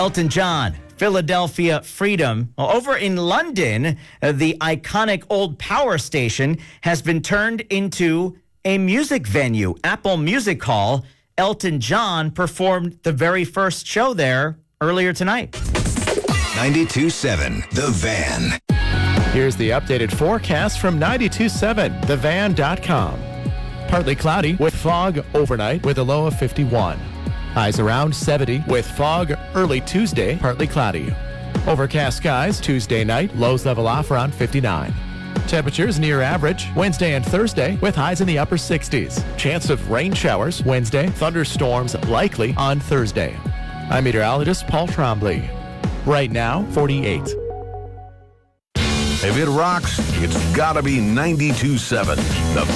Elton John, Philadelphia Freedom. Well, over in London, the iconic old power station has been turned into a music venue. Apple Music Hall. Elton John performed the very first show there earlier tonight. 92.7 The Van. Here's the updated forecast from 92.7 thevan.com. Partly cloudy with fog overnight with a low of 51. Highs around 70 with fog early Tuesday, partly cloudy. Overcast skies Tuesday night, lows level off around 59. Temperatures near average Wednesday and Thursday with highs in the upper 60s. Chance of rain showers Wednesday, thunderstorms likely on Thursday. I'm meteorologist Paul Trombley. Right now, 48. If it rocks, it's gotta be 92.7 The